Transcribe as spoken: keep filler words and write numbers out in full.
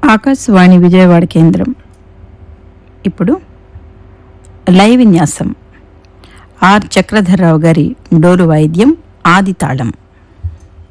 ఆకాశవాణి విజయవాడ కేంద్రం. ఇప్పుడు లైవ్ విన్యాసం. ఆర్ చక్రధర్రావు గారి డోలు వాయిద్యం ఆది తాళం.